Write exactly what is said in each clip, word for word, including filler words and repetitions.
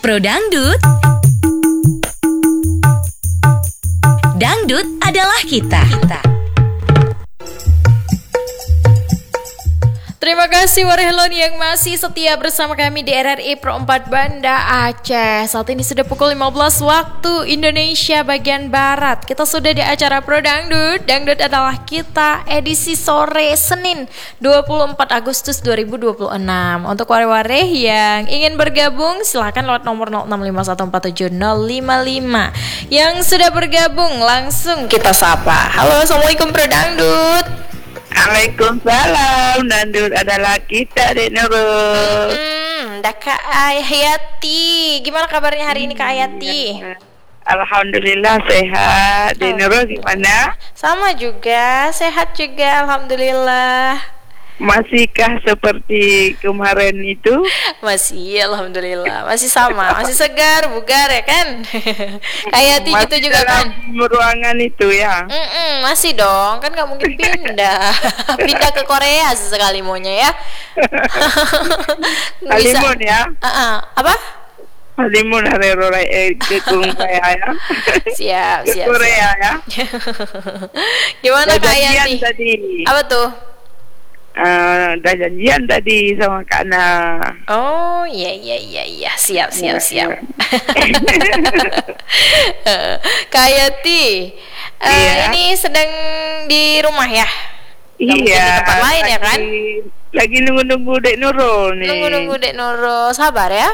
Pro Dangdut. Dangdut adalah kita. kita. Terima kasih Warehlon yang masih setia bersama kami di R R I Pro empat Banda Aceh. Saat ini sudah pukul lima belas waktu Indonesia bagian Barat. Kita sudah di acara Pro Dangdut. Dangdut adalah kita, edisi sore Senin dua puluh empat Agustus dua ribu dua puluh enam. Untuk ware-ware yang ingin bergabung, silahkan lewat nomor nol enam lima satu empat tujuh nol lima lima. Yang sudah bergabung langsung kita sapa. Halo, Assalamualaikum Pro Dangdut. Waalaikumsalam, Dangdut adalah kita, Dek Nurul. Hmm, dah Kak Hayati. Gimana kabarnya hari ini Kak Hayati? Alhamdulillah sehat. Dek Nurul gimana? Sama juga, sehat juga, alhamdulillah. Masihkah seperti kemarin itu? Masih, alhamdulillah. Masih sama, masih segar, bugar ya kan? Kayak Hayati gitu juga kan? Ruangan itu ya? Mm-mm, masih dong, kan gak mungkin pindah. Pindah ke Korea sesekali maunya ya. Halimun ya? Uh-uh. Apa? Halimun hari raya eh, ke Korea ya? Siap, ke siap. Korea siap. ya? Gimana Kak Hayati? Tadi. Apa tuh? Uh, udah janjian tadi sama Kak Ana. Oh iya iya iya iya siap siap ya, siap. Ya. Kak Hayati, uh, iya. Ini sedang di rumah ya? Gak iya. Di tempat lain lagi, ya kan? Lagi nunggu-nunggu Dek Nurul nih. Nunggu-nunggu Dek Nurul, sabar ya.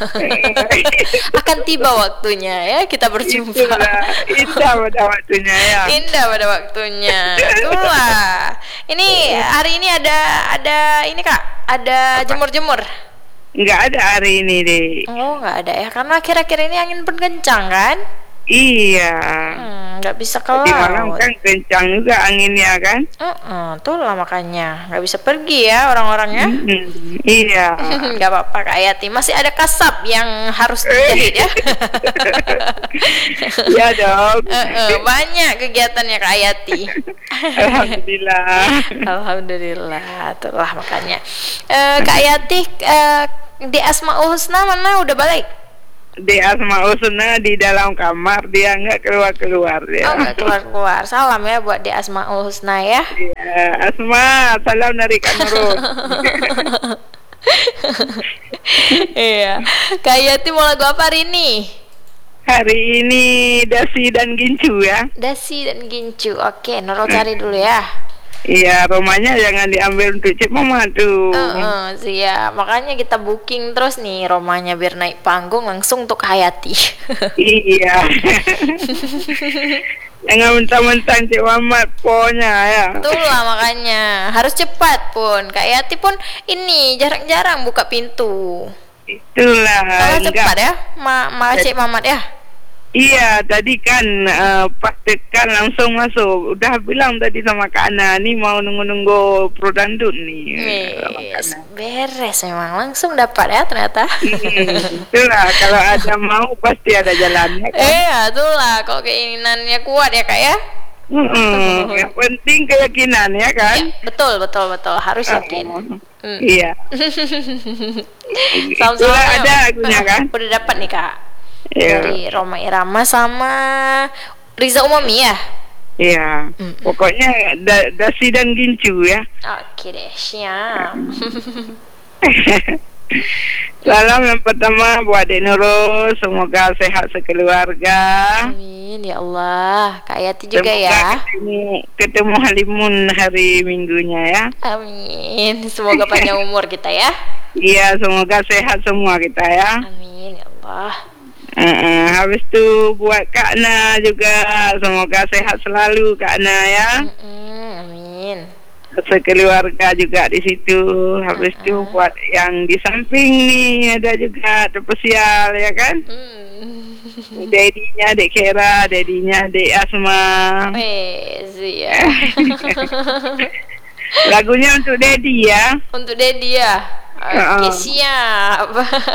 Akan tiba waktunya ya kita berjumpa. Itulah, indah pada waktunya ya. Indah pada waktunya. Itulah. Ini hari ini ada ada ini Kak, ada jemur-jemur. Enggak ada hari ini deh. Oh enggak ada ya, karena akhir-akhir ini angin pun kencang kan? Iya. Hmm, nggak bisa ke laut. Di malam kan kencang juga anginnya kan? Uh-uh, tuh lah makanya nggak bisa pergi ya orang-orangnya. Mm-hmm. Iya. Nggak apa-apa Kak Hayati, masih ada kasab yang harus dijahit ya. Iya dong. Uh-uh, banyak kegiatannya Kak Hayati. Alhamdulillah. Alhamdulillah, itulah makanya. Uh, Kak Hayati uh, di Asmaul Husna mana udah balik? Di Asmaul Husna di dalam kamar, dia nggak keluar-keluar dia. Oh nggak keluar-keluar. Salam ya buat di Asmaul Husna ya. Iya, Asma, salam dari Kak Nurul. Iya. Kak Hayati mau lagu apa hari ini? Hari ini Dasi dan Gincu ya. Dasi dan Gincu. Oke, Nurul cari dulu ya. Iya, rumahnya jangan diambil untuk Cik Mama tuh. Uh, uh, siap. Makanya kita booking terus nih rumahnya biar naik panggung langsung untuk Hayati. Iya. Jangan mentang-mentang Cik Mama pokoknya ya. Itulah makanya harus cepat pun. Kak Hayati pun ini jarang-jarang buka pintu. Itulah. Kalau cepat ya, Ma, Ma Cik Mamat ya. Iya, tadi kan uh, pas tekan langsung masuk. Udah bilang tadi sama Kak Ana, nih mau nunggu-nunggu Pro Dangdut nih. Yes, beres memang langsung dapat ya ternyata. Hmm, itulah kalau ada mau pasti ada jalannya kan. Eh, itulah kalau keinginannya kuat ya Kak ya. Hmm, yang penting keyakinan ya kan. Ya, betul betul betul harus yakin. Uh, hmm. Iya. Sama-sama ada lagunya kan. Udah dapat nih Kak. Yeah. Dari Roma Irama sama Riza Umami ya. Iya. Mm-mm. Pokoknya da, Dasi dan Gincu ya. Oke deh, siap. Salam yang pertama buat Dek Nurul, semoga sehat sekeluarga. Amin ya Allah. Kak Hayati juga semoga ya. Ketemu, ketemu Halimun hari Minggunya ya. Amin. Semoga panjang umur kita ya. Iya, semoga sehat semua kita ya. Amin ya Allah. Uh-uh. Habis tu buat Kak Na juga, semoga sehat selalu Kak Na ya. Mm-mm, amin. Sekeluarga juga di situ. Habis tu uh-uh. buat yang di samping ni ada juga terpesial ya kan. Hmm. Dedinya Dek Kera, dedinya Dek Asma. Eh, siap. Lagunya untuk Dedi ya. Untuk Dedi ya. Oke, uh-uh. siap.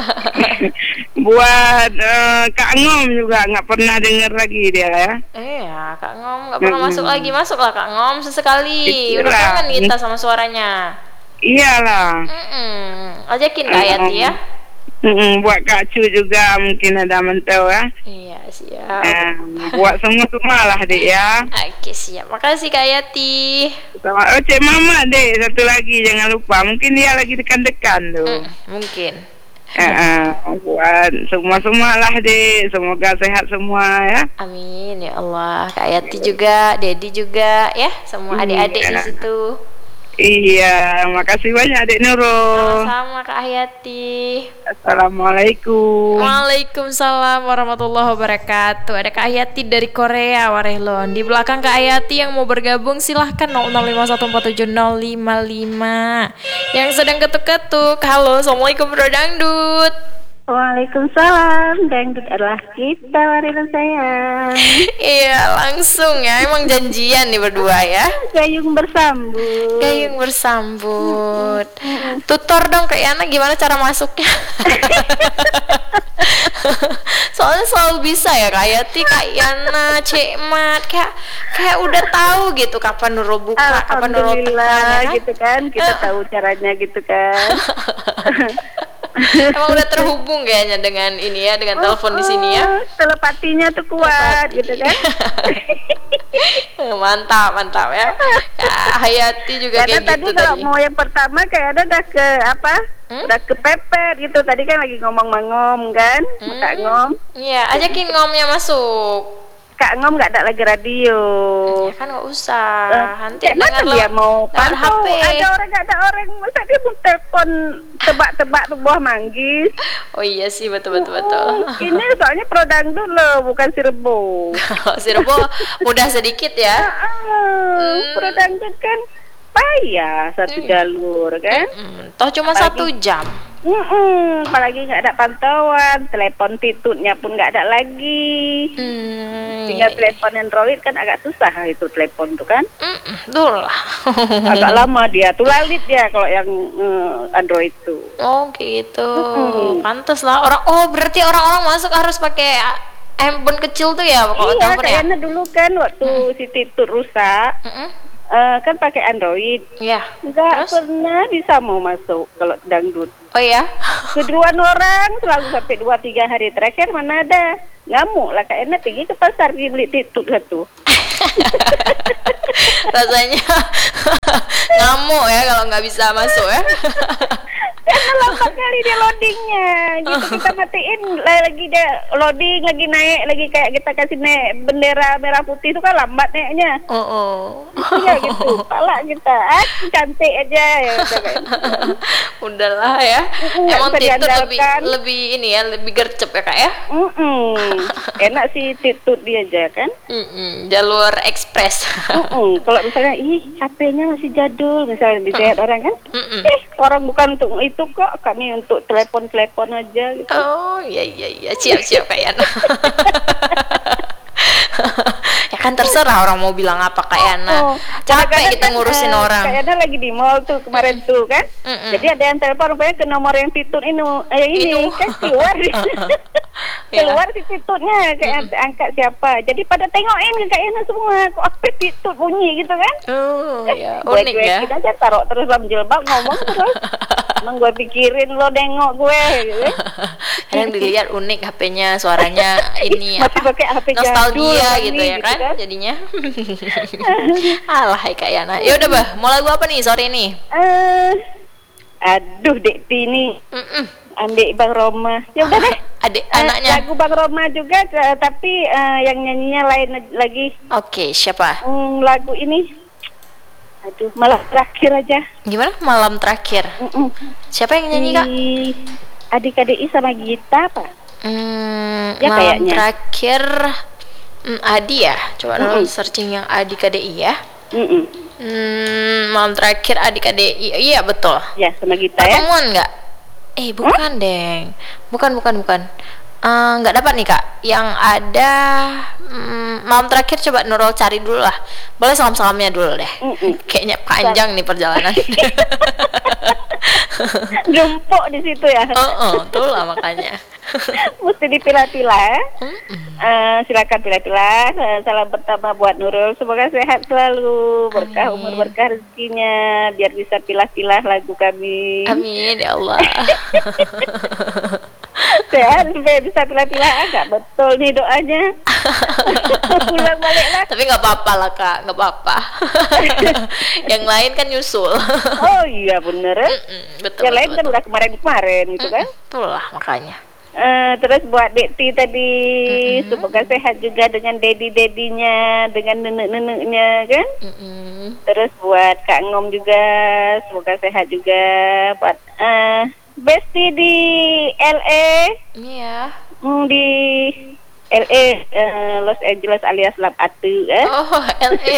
Buat uh, Kak Ngom juga nggak pernah dengar lagi dia ya. Eh ya, Kak Ngom nggak pernah hmm. masuk lagi, masuklah Kak Ngom sesekali. Itulah. Udah kangen kita sama suaranya. Iyalah. Mm-mm. Ajakin Kak Hayati ya. Mm-mm, buat Kak Cu juga mungkin ada mantau ya. Iya, siap. Eh, buat semua-semua lah dek ya. Oke, siap. Makasih Kak Yati. Sama oh, Cik Mama dek, satu lagi jangan lupa. Mungkin dia lagi dekan-dekan tu. Hmm, mungkin. Eh, eh, buat semua-semua lah dek. Semoga sehat semua ya. Amin ya Allah. Kak Yati juga, Dedi juga ya, semua adik-adik di situ. Iya, makasih banyak Dek Nurul. Sama Kak Hayati. Assalamualaikum. Waalaikumsalam warahmatullahi wabarakatuh. Ada Kak Hayati dari Korea, Warehlon. Di belakang Kak Hayati yang mau bergabung silahkan nol nol lima satu empat tujuh nol lima lima. Yang sedang ketuk-ketuk. Halo, Assalamualaikum Bro Dangdut. Waalaikumsalam, dangdut adalah kita, Warehlon sayang. Iya, langsung ya. Emang janjian nih berdua ya. Gayung bersambut. Gayung bersambut. Tutor dong Kak Yana gimana cara masuknya. Soalnya selalu bisa ya Kak Yati, Kak Yana, Cek Mat, kayak kayak udah tahu gitu kapan Nurul buka, kapan Nurul tekan, ya kan? Gitu kan, kita tahu caranya gitu kan. Emang udah terhubung kayaknya dengan ini ya, dengan telepon di sini ya. Telepatinya tuh kuat gitu kan. Mantap, mantap ya. Kak Hayati juga Karena kayak tadi gitu kalau tadi. mau yang pertama kayak ada udah ke apa? Hmm? Udah kepepet gitu. Tadi kan lagi ngomong mangom kan, Hmm. Kak Ngom. Iya, ajakin ngomnya masuk. Kak Ngom nggak ada lagi radio. Ya kan nggak usah. Uh, Nanti mana dengar dia lo- mau dengar pantau? H P. Ada orang nggak ada orang, masa dia mau telepon tebak-tebak tuh buah manggis? Oh iya sih, betul betul betul. Oh, ini soalnya pro dangdut loh, bukan si rebo. Si Rebo mudah sedikit ya. Ah, pro dangdut kan payah satu jalur kan. Hmm, toh cuma Apalagi- satu jam. Mm-mm, apalagi nggak ada pantauan, telepon titutnya pun nggak ada lagi. Hmm, Tinggal iya, iya. telepon Android kan agak susah itu telepon tuh kan. Mm-mm, betul lah. Agak lama dia tuh lalit dia kalau yang eh, Android tuh. Oh gitu. Mm-mm. Pantes lah orang. Oh berarti orang-orang masuk harus pakai handphone kecil tuh ya kalau Iya, telepon ya. kayaknya dulu kan waktu si titut rusak, Mm-mm. eh, kan pakai Android. Iya. Nggak Terus? pernah bisa mau masuk kalau dangdut. Oh ya. Keduluan orang selalu sampai dua tiga hari terakhir mana ada ngamuk lah kayaknya pergi ke pasar dibeli titut satu. Rasanya ngamuk ya kalau nggak bisa masuk ya. Karena lambat kali dia loadingnya, gitu kita matiin lagi dia loading lagi naik lagi kayak kita kasih naik bendera merah putih itu kan lambat naiknya. Oh, oh. Iya gitu, pala kita, ah cantik aja ya udah kayak gitu. Udahlah ya. Nggak Emang bisa Titut lebih diandalkan. lebih ini ya, lebih gercep ya Kak ya. Mm-mm. Enak sih titut dia aja kan. Mm-mm, jalur ekspres. Mm-mm. Kalau misalnya ih H P-nya masih jadul misalnya dilihat orang kan, Mm-mm. eh orang bukan untuk itu kok, kami untuk telepon-telepon aja gitu. Oh iya iya iya, siap siap Kak Yana. Ya kan terserah orang mau bilang apa Kak Yana. Oh, Capek kadang-kadang kita kan, ngurusin eh, orang. Kayaknya lagi di mall tuh kemarin tuh kan. Mm-mm. Jadi ada yang telepon rupanya ke nomor yang titut ini, eh, ini Inu. kan keluar. Iya. Keluar si titutnya kayak angkat siapa. Jadi pada tengokin ke kayaknya semua kok apa titut bunyi gitu kan. Oh iya, Gue unik ya. kita aja taruh terus dalam jilbab ngomong terus. Emang gue pikirin lo nengok gue gitu. Yang dilihat unik H P-nya, suaranya ini Masih apa? pakai H P Nostalgia jadul gitu ini, ya gitu kan, kan. jadinya. Alah hai Kak Yana. Ya udah bah, mau lagu apa nih sore ini? Eh, aduh Dek Tini, Mm-mm. ambil Bang Roma. Ya udah deh. Adik Eh, anaknya. lagu Bang Roma juga, eh, tapi eh, yang nyanyinya lain lagi. Oke, siapa? Hmm, lagu ini, aduh, malah terakhir aja. Gimana? Malam terakhir. Mm-mm. Siapa yang nyanyi Kak? Si adik-adik sama Gita, Pak. Hmm, Ya, malam kayaknya. terakhir hmm, Adi ya. Coba dulu Mm-mm. searching yang Adi K D I ya. Mm-mm. Hmm, malam terakhir Adi K D I. Iya betul. Ya, sama Gita ya. Pertemuan nggak? Eh bukan deng, bukan bukan bukan. Eh, nggak dapat nih Kak. Yang ada hmm, malam terakhir coba Nurul cari dulu lah. Boleh salam-salamnya dulu deh. Mm-mm. Kayaknya panjang nih perjalanan. Jempok di situ ya. Oh, oh, tuh lah makanya. Mesti dipilah-pilah ya. Mm-mm. Eh, silakan pilih-pilih. Eh, salam pertama buat Nurul, semoga sehat selalu, berkah Amin. umur, berkah rezekinya, biar bisa pilah-pilah lagu kami. Amin ya Allah. Ya, supaya bisa pilih-pilih agak betul nih doanya. Pulang balik lah. Tapi nggak apa-apa lah kak, nggak apa-apa. Yang lain kan nyusul. Oh iya bener ya. Mm-mm, betul. Yang lain betul, kan betul. udah kemarin-kemarin gitu kan. Betul lah makanya. Eh, terus buat Dekti tadi, Mm-mm. semoga sehat juga dengan dedi-dedinya, dengan nenek-neneknya kan. Mm-mm. Terus buat Kak Ngom juga, semoga sehat juga. Buat eh Besti di L A, Iya. hmm, di L A, eh, Los Angeles alias Lap Atu eh. Oh, L A.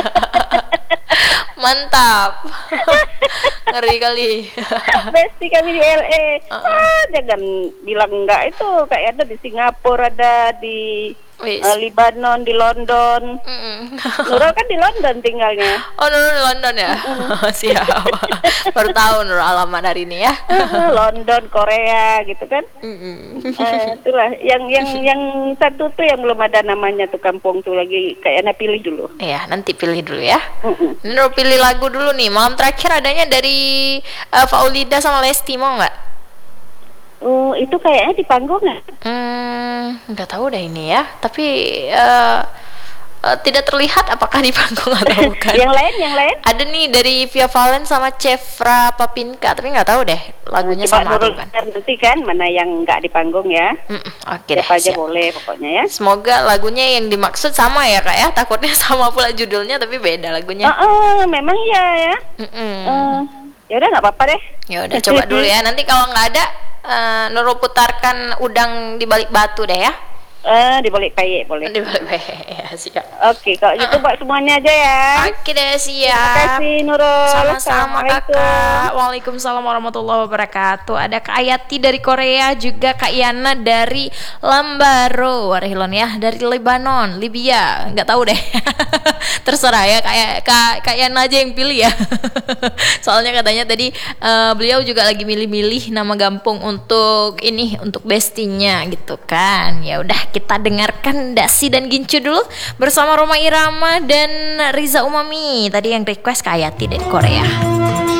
Mantap. Ngeri kali. Besti kami di L A. Uh-uh. Ah, jangan bilang enggak, itu kayak ada di Singapura, ada di Wis. eh, Libanon, di London. Mm-mm. Nurul kan di London tinggalnya. Oh, Nurul di London ya? Siap. Baru tahu Nurul alamat hari ini ya. Ah, London, Korea gitu kan. Mm-mm. Eh, itulah yang yang yang satu tuh yang belum ada namanya tuh kampung tuh lagi kayaknya pilih dulu. Iya, nanti pilih dulu ya. Mm-mm. Nurul pilih lagu dulu nih. Malam terakhir adanya dari uh, Faulida sama Lesti, mau nggak? Uh, itu kayaknya di panggung nggak? Hmm, nggak tahu deh ini ya. Tapi uh, uh, tidak terlihat apakah di panggung atau bukan. Yang lain, yang lain? Ada nih dari Via Valen sama Cefra Papinka, tapi nggak tahu deh lagunya Coba sama atau Nurul bukan. nanti kan mana yang nggak di panggung ya? Mm-mm, Oke deh. Siapa aja siap. boleh pokoknya ya. Semoga lagunya yang dimaksud sama ya kak ya. Takutnya sama pula judulnya tapi beda lagunya. Oh, memang iya ya. Mm-mm. Eh, ya udah nggak apa-apa deh. Ya udah coba dulu ya. Nanti kalau nggak ada, uh, Nurul putarkan udang di balik batu deh ya. Eh, di balik payek boleh. Di balik ya siap. Oke, kalau gitu buat semuanya aja ya. Oke deh Terima siap. kasih Nurul. Sama-sama Assalamualaikum. kakak. Waalaikumsalam warahmatullahi wabarakatuh. Ada Kak Ayati dari Korea, juga Kak Yana dari Lambaro, Warhilon ya, dari Lebanon, Libya. Nggak tahu deh. Terserah ya kayak Kak Kak Yana aja yang pilih ya. Soalnya katanya tadi eh, beliau juga lagi milih-milih nama gampang untuk ini, untuk bestinya gitu kan. Ya udah kita dengarkan Dasi dan Gincu dulu bersama Roma Irama dan Riza Umami. Tadi yang request Kak Ayati dari Korea.